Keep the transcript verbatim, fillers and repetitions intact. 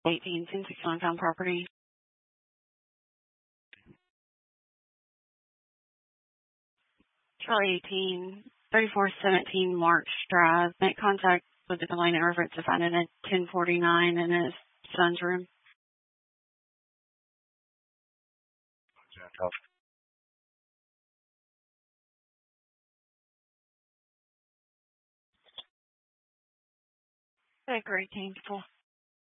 eighteen ten sixty-one found property. Charlie eighteen thirty-four seventeen March Drive. Make contact with the complainant in reference to finding a ten forty-nine in his son's room. Baker eighteen four.